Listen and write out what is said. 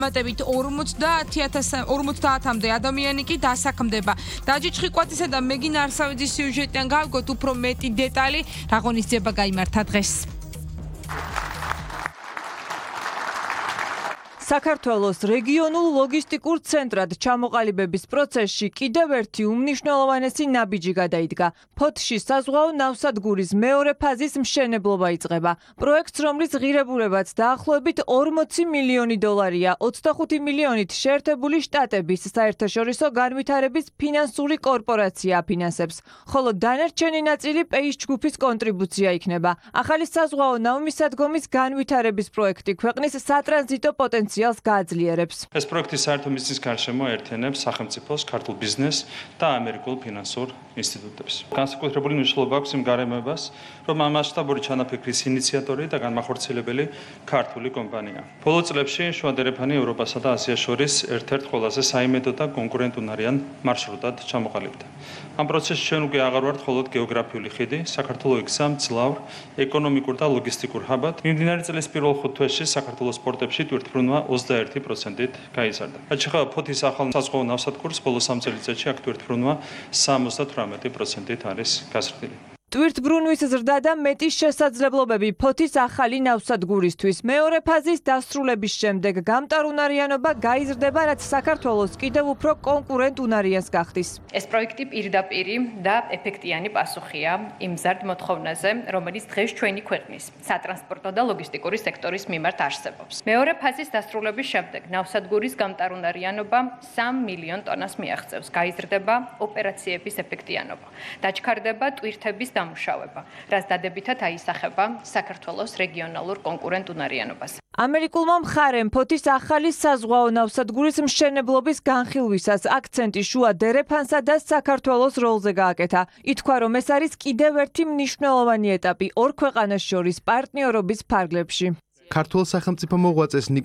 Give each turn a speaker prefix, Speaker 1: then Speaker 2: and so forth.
Speaker 1: მატებით 50,000-მდე ადამიანი კი დასაქმდება. დაჯი ჩხიკვატისა და მეგინ არსავიძის სიუჟეტიდან გავგოთ უფრო მეტი დეტალი, რა ღონისძიება გაიმართა დღეს.
Speaker 2: საქართველოს რეგიონულ ლოგისტიკურ ცენტრად ჩამოყალიბების პროცესში კიდევ ერთი უმნიშვნელოვანესი ნაბიჯი გადაიდგა. ფოთში საზღვაო ნავსადგურის მეორე ფაზის მშენებლობა იწყება. პროექტს, რომლის ღირებულებაც დაახლოებით 40 მილიონი დოლარია, 25 მილიონით შეერთებული შტატების საერთაშორისო განვითარების ფინანსური კორპორაცია აფინანსებს, ხოლო დანარჩენი ნაწილი პეის ჯგუფის კონტრიბუცია იქნება. ახალი საზღვაო ნავმისადგომის განვითარების პროექტი ქვეყნის სატრანზიტო პოტენციალს გააძლიერებს.
Speaker 3: ეს პროექტი საერთო მიზნის გარშემო აერთიანებს სახელმწიფოს, ქართულ ბიზნესს და ამერიკულ ფინანსურ ინსტიტუტებს. განსაკუთრებული მნიშვნელობა აქვს იმ გარემოებას, რომ ამ მასშტაბური ჩანაფიქრის ინიციატორი და განმახორციელებელი ქართული კომპანია. ბოლო წლებში შუადერეფანი ევროპასა და აზიას შორის ერთ-ერთ ყველაზე საიმედო და კონკურენტუნარიან მარშრუტად ჩამოყალიბდა. ამ პროცესში ჩვენ უკვე აღარ ვართ მხოლოდ გეოგრაფიული ხიდი, საქართველო იქცა მძლავრ ეკონომიკურ და ლოგისტიკურ ჰაბად. მიმდინარე წლის პირველ 5 თვეში საქართველოს პორტებში ტვირთბრუნვა 21%-ით გაიზარდა. რაც შეეხება ფოთის ახალ საზღვაო ნავსადგურს, ბოლო 3 წელიწადში აქ ტვირთბრუნვა 78%-ით არის გაზრდილი.
Speaker 2: ტვირთბრუნვის ზრდა და მეტი შესაძლებლობები ფოთის ახალი ნავსადგურისთვის. მეორე ფაზის დასრულების შემდეგ გამტარუნარიანობა გაიზრდება, რაც საქართველოს კიდევ უფრო კონკურენტუნარიანს გახდის.
Speaker 4: ეს პროექტი პირდაპირი და ეფექტიანი პასუხია იმ მზარდ მოთხოვნაზე, რომელიც დღეს ჩვენი ქვეყნის სატრანსპორტო და ლოგისტიკური სექტორის მიმართ არსებობს. მეორე ფაზის დასრულების შემდეგ ნავსადგურის გამტარუნარიანობა 3 მილიონ ტონას მიაღწევს. გაიზრდება ოპერაციების ეფექტიანობა. დაჩქარდება ტვირთების დამუშავება, რაც დადებითად აისახება საქართველოს რეგიონალურ კონკურენტუნარიანობას.
Speaker 2: ამერიკულმა მხარემ ფოთის ახალი საზღვაო ნავსადგურის მშენებლობის განხილვისას აქცენტი შუა დერეფანსა და საქართველოს როლზე გააკეთა. ითქვა, რომ ეს არის კიდევ ერთი მნიშვნელოვანი ეტაპი ორ ქვეყანას შორის პარტნიორობის ფარგლებში.
Speaker 5: ქართულ სახელმწიფო მოღვაწეს